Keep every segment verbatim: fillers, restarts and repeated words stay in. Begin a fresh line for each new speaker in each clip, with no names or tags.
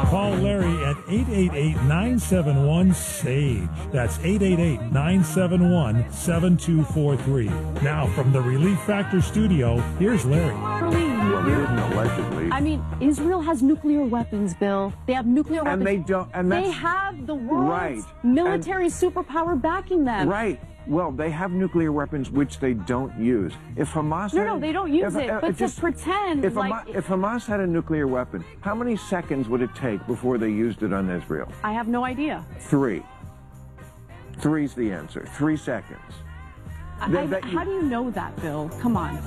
Call Larry at eight eight eight, nine seven one, SAGE. That's eight eight eight, nine seven one, seven two four three. Now, from the Relief Factor studio, here's Larry.
Well, they didn't allegedly.
I mean, Israel has nuclear weapons, Bill. They have nuclear weapons.
And they don't. And that's,
they have the world's
right.
military
and,
superpower backing them.
Right. Well, they have nuclear weapons which they don't use. If Hamas
no,
had,
no, they don't use
if,
it.
uh,
but
just,
to pretend
if,
like
Hamas, if Hamas had a nuclear weapon, how many seconds would it take before they used it on Israel?
I have no idea.
Three. Three's the answer. Three seconds.
I,
They-
I,
that you-
how do you know that, Bill? Come on.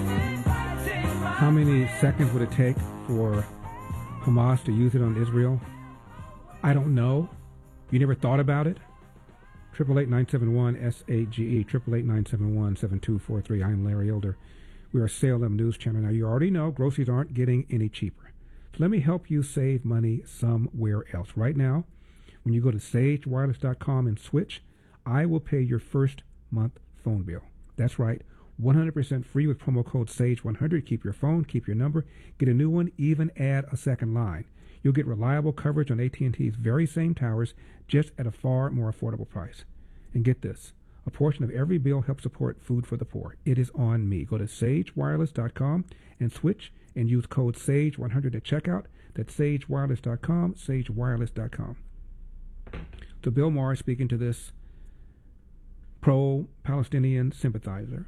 How many seconds would it take for Hamas to use it on Israel? I don't know. You never thought about it? Triple eight nine seven one S A G E. Triple eight nine seven one seven two four three. I'm Larry Elder. We are Salem News Channel. Now you already know groceries aren't getting any cheaper. So let me help you save money somewhere else. Right now, when you go to sage wireless dot com and switch, I will pay your first month phone bill. That's right. one hundred percent free with promo code SAGE one hundred. Keep your phone, keep your number, get a new one, even add a second line. You'll get reliable coverage on A T and T's very same towers, just at a far more affordable price. And get this, a portion of every bill helps support food for the poor. It is on me. Go to sage wireless dot com and switch and use code SAGE one hundred at checkout. That's sage wireless dot com, sage wireless dot com. So Bill Maher speaking to this pro-Palestinian sympathizer.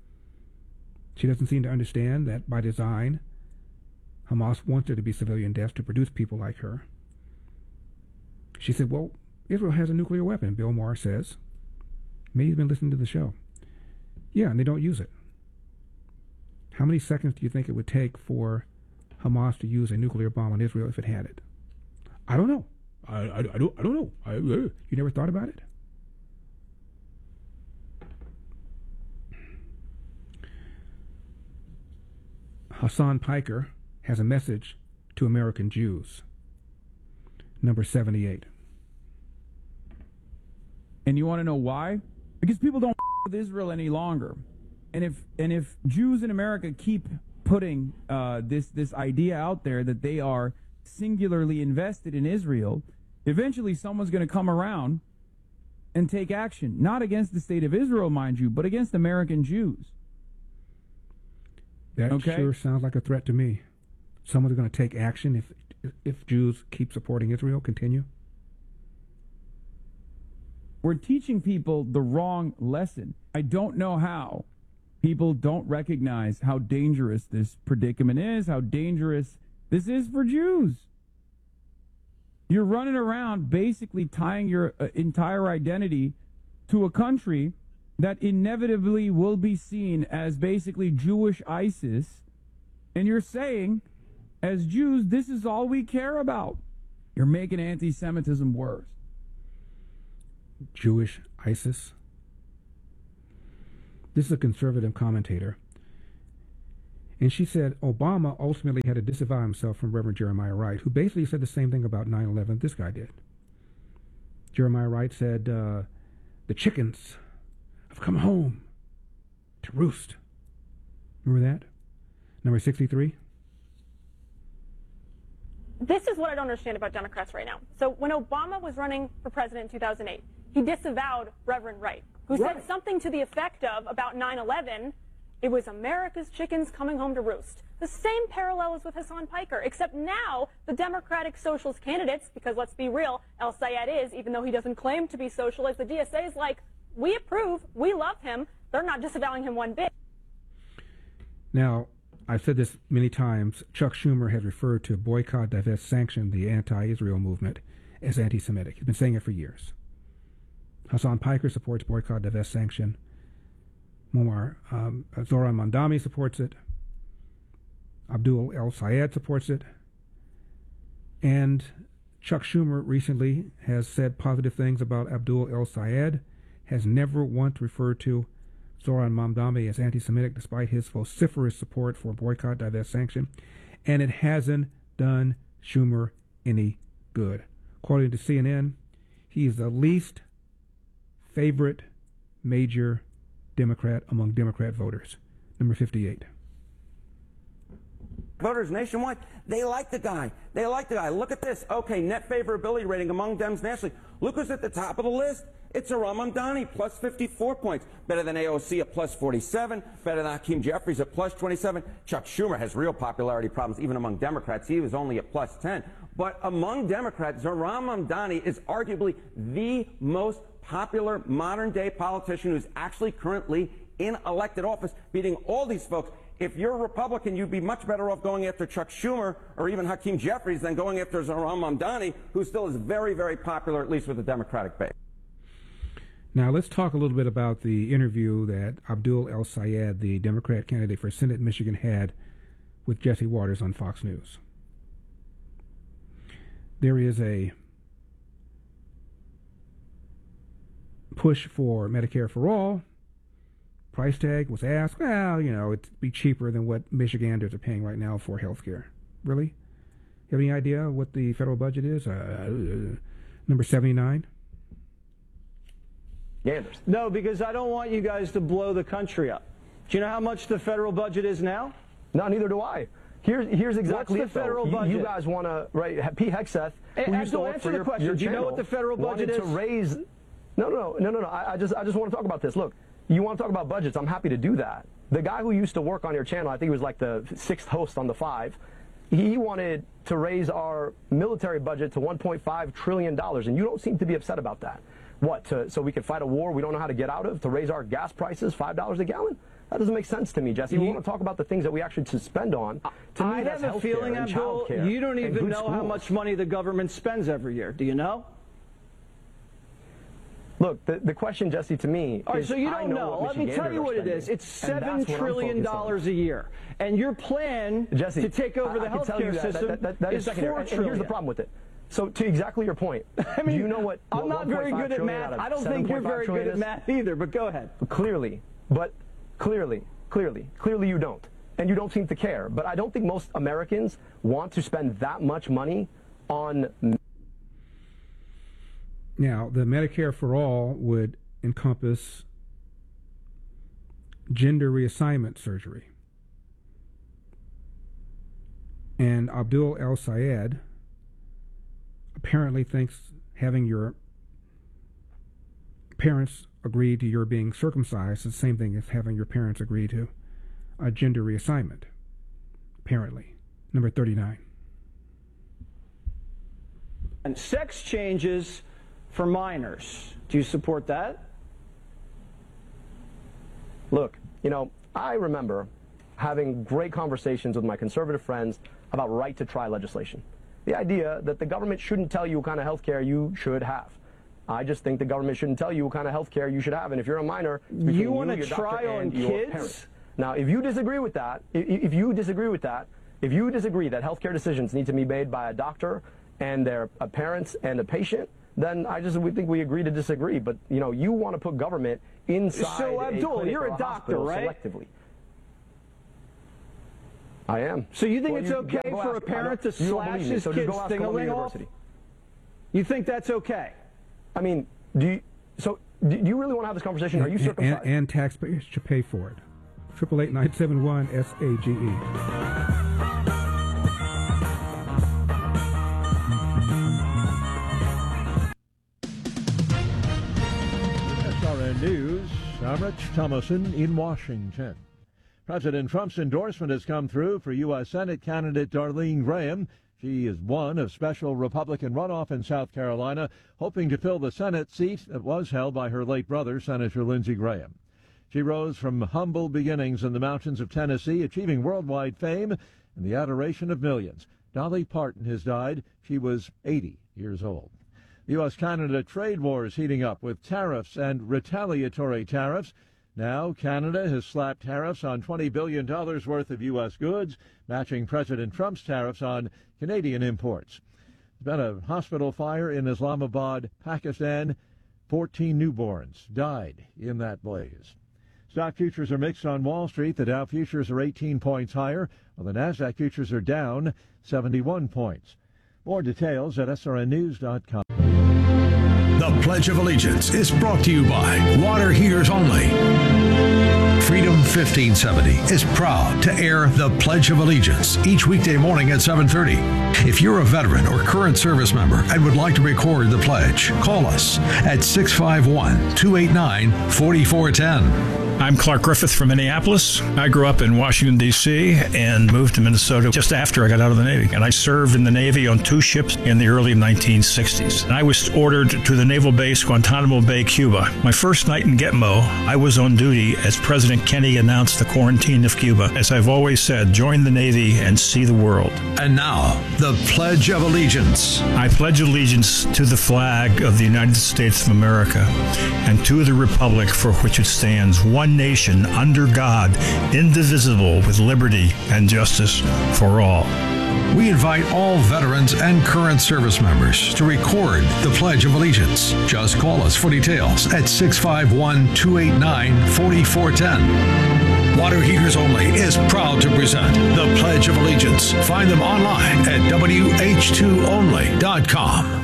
She doesn't seem to understand that by design, Hamas wants there to be civilian deaths to produce people like her. She said, well, Israel has a nuclear weapon, Bill Maher says. Maybe he's been listening to the show. Yeah, and they don't use it. How many seconds do you think it would take for Hamas to use a nuclear bomb on Israel if it had it? I don't know. I, I, I don't I don't know. I, uh, you never thought about it? Hassan Piker has a message to American Jews. Number seventy-eight.
And you want to know why? Because people don't with Israel any longer. And if and if Jews in America keep putting uh, this this idea out there that they are singularly invested in Israel, eventually someone's going to come around and take action, not against the state of Israel, mind you, but against American Jews.
That
Okay.
sure sounds like a threat to me. Someone's going to take action if if Jews keep supporting Israel. Continue.
We're teaching people the wrong lesson. I don't know how people don't recognize how dangerous this predicament is, how dangerous this is for Jews. You're running around basically tying your uh, entire identity to a country that inevitably will be seen as basically Jewish ISIS, and you're saying, as Jews, this is all we care about. You're making anti-Semitism worse.
Jewish ISIS. This is a conservative commentator. And she said Obama ultimately had to disavow himself from Reverend Jeremiah Wright, who basically said the same thing about nine eleven this guy did. Jeremiah Wright said, uh, the chickens have come home to roost. Remember that? Number sixty-three.
This is what I don't understand about Democrats right now. So when Obama was running for president in two thousand eight, he disavowed Reverend Wright, who
Right.
said something to the effect of, about nine eleven, it was America's chickens coming home to roost. The same parallel is with Hassan Piker, except now the Democratic Socialist candidates, because let's be real, El Sayed is, even though he doesn't claim to be socialist, the D S A is like, we approve, we love him. They're not disavowing him one bit.
Now, I've said this many times. Chuck Schumer has referred to boycott, divest, sanction, the anti-Israel movement, as anti-Semitic. He's been saying it for years. Hassan Piker supports boycott, divest, sanction. Muammar um, Zoran Mandami supports it. Abdul El Sayed supports it. And Chuck Schumer recently has said positive things about Abdul El Sayed, has never once referred to Zoran Mamdani as anti-Semitic despite his vociferous support for boycott, divest, sanction, and it hasn't done Schumer any good. According to C N N, he is the least favorite major Democrat among Democrat voters. Number fifty-eight.
Voters nationwide, they like the guy. They like the guy. Look at this. Okay, net favorability rating among Dems nationally. Look who's at the top of the list. It's Aram Mamdani, plus fifty-four points. Better than A O C at plus forty-seven. Better than Hakeem Jeffries at plus twenty-seven. Chuck Schumer has real popularity problems even among Democrats. He was only at plus ten. But among Democrats, Aram Mamdani is arguably the most popular modern-day politician who's actually currently in elected office, beating all these folks. If you're a Republican, you'd be much better off going after Chuck Schumer or even Hakeem Jeffries than going after Aram Mamdani, who still is very, very popular, at least with the Democratic base.
Now, let's talk a little bit about the interview that Abdul El-Sayed, the Democrat candidate for Senate in Michigan, had with Jesse Waters on Fox News. There is a push for Medicare for all. Price tag was asked, well, you know, it'd be cheaper than what Michiganders are paying right now for health care. Really? You have any idea what the federal budget is? Uh, number seventy-nine?
Ganders. No, because I don't want you guys to blow the country up. Do you know how much the federal budget is now?
No, neither do I. Here's here's exactly
What's the
it,
federal
you,
budget?
You guys want to, right, Pete Hegseth, who
Hey,
used to
Abdul,
work
answer
for
the
your,
question.
your
Do you know
channel,
what the federal budget
wanted
is?
to raise, no, no, no, no, no, no. I, I just I just want to talk about this. Look, you want to talk about budgets, I'm happy to do that. The guy who used to work on your channel, I think he was like the sixth host on the five, he wanted to raise our military budget to one point five trillion dollars, and you don't seem to be upset about that. What, to, so we could fight a war we don't know how to get out of, to raise our gas prices five dollars a gallon? That doesn't make sense to me, Jesse. We want to talk about the things that we actually should spend on. To me,
I
that's
have a feeling,
and
Abdul,
childcare
you don't
and
even
good
know how
schools.
much money the government spends every year. Do you know?
Look, the, the question, Jesse, to me
All right,
is,
so you
I
don't
know.
know.
what
Let me tell
Michiganders
you
are
what it
spending,
is. It's
and
seven
that's what I'm
trillion
focused on.
dollars a year, and your plan
Jesse,
to take over
I,
the
I can tell you
healthcare
that,
system
that, that, that
is
is secondary.
four
And,
trillion.
and here's the problem with it. So, to exactly your point,
I mean,
do you know what?
I'm
what
not very good at
trillion
math.
out of
I don't think you're very good at
is?
math either. But go ahead.
Clearly, but clearly, clearly, clearly, you don't, and you don't seem to care. But I don't think most Americans want to spend that much money on.
Now, the Medicare for All would encompass gender reassignment surgery. And Abdul El-Sayed apparently thinks having your parents agree to your being circumcised is the same thing as having your parents agree to a gender reassignment, apparently. Number thirty-nine.
And sex changes for minors. Do you support that?
Look, you know, I remember having great conversations with my conservative friends about right-to-try legislation. The idea that the government shouldn't tell you what kind of health care you should have. I just think the government shouldn't tell you what kind of health care you should have. And if you're a minor,
you want to
your
try
doctor
on
and your
kids?
parent. Now, if you disagree with that, if, if you disagree with that, if you disagree that health care decisions need to be made by a doctor and their uh, parents and a patient, then I just we think we agree to disagree. But, you know, you want to put government inside
So,
a
Abdul,
clinic
you're
or
a doctor,
hospital
right?
selectively. I am.
So you think
Well,
it's
you-
okay
yeah, go
for a
ask-
parent to
you don't
slash
believe me,
his
so just
kid's
go ask Columbia
ding-a-ling off?
University.
You think that's okay?
I mean, do you, so do you really want to have this conversation? Are you
And,
circumcised?
and, and taxpayers should pay for it. Triple eight nine seven one S A G E.
S R N News, I'm Rich Thomason in Washington. President Trump's endorsement has come through for U S Senate candidate Darlene Graham. She is one of special Republican runoff in South Carolina, hoping to fill the Senate seat that was held by her late brother, Senator Lindsey Graham. She rose from humble beginnings in the mountains of Tennessee, achieving worldwide fame and the adoration of millions. Dolly Parton has died. She was eighty years old. The U S Canada trade war is heating up with tariffs and retaliatory tariffs. Now, Canada has slapped tariffs on twenty billion dollars worth of U S goods, matching President Trump's tariffs on Canadian imports. There's been a hospital fire in Islamabad, Pakistan. fourteen newborns died in that blaze. Stock futures are mixed on Wall Street. The Dow futures are eighteen points higher, while the NASDAQ futures are down seventy-one points. More details at S R N news dot com.
The Pledge of Allegiance is brought to you by Water Heaters Only. Freedom fifteen seventy is proud to air the Pledge of Allegiance each weekday morning at seven thirty. If you're a veteran or current service member and would like to record the pledge, call us at six five one, two eight nine, four four one zero.
I'm Clark Griffith from Minneapolis. I grew up in Washington, D C and moved to Minnesota just after I got out of the Navy. And I served in the Navy on two ships in the early nineteen sixties. And I was ordered to the Naval Base Guantanamo Bay, Cuba. My first night in Gitmo, I was on duty as President Kennedy announced the quarantine of Cuba. As I've always said, join the Navy and see the world.
And now, the Pledge of Allegiance.
I pledge allegiance to the flag of the United States of America and to the republic for which it stands, one nation under God, indivisible, with liberty and justice for all.
We invite all veterans and current service members to record the Pledge of Allegiance. Just call us for details at six five one, two eight nine, four four one zero. Water Heaters Only is proud to present the Pledge of Allegiance. Find them online at W H two only dot com.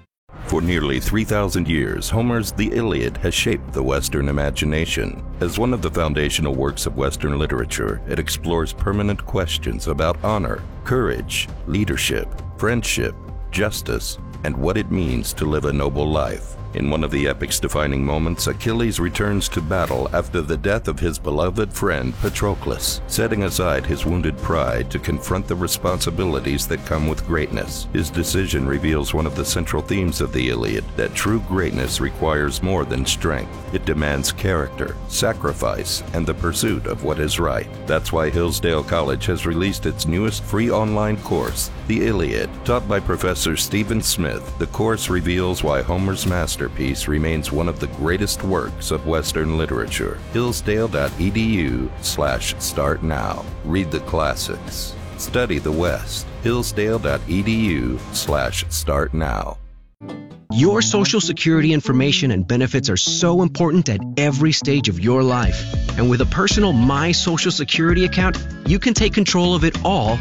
For nearly three thousand years, Homer's The Iliad has shaped the Western imagination. As one of the foundational works of Western literature, it explores permanent questions about honor, courage, leadership, friendship, justice, and what it means to live a noble life. In one of the epic's defining moments, Achilles returns to battle after the death of his beloved friend Patroclus, setting aside his wounded pride to confront the responsibilities that come with greatness. His decision reveals one of the central themes of the Iliad, that true greatness requires more than strength. It demands character, sacrifice, and the pursuit of what is right. That's why Hillsdale College has released its newest free online course, The Iliad. Taught by Professor Stephen Smith, the course reveals why Homer's masterpiece remains one of the greatest works of Western literature. Hillsdale.edu slash start now. Read the classics. Study the West. Hillsdale.edu slash start now.
Your Social Security information and benefits are so important at every stage of your life. And with a personal My Social Security account, you can take control of it all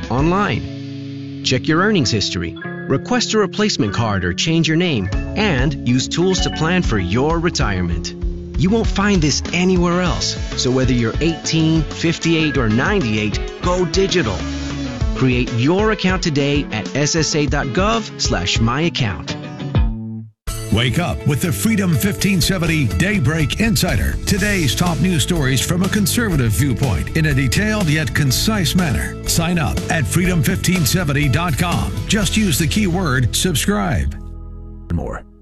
online. Check your earnings history, request a replacement card or change your name, and use tools to plan for your retirement. You won't find this anywhere else, so whether you're eighteen, fifty-eight, or ninety-eight, go digital. Create your account today at ssa.gov slash my account.
Wake up with the Freedom fifteen seventy Daybreak Insider. Today's top news stories from a conservative viewpoint in a detailed yet concise manner. Sign up at freedom fifteen seventy dot com. Just use the keyword subscribe.
More.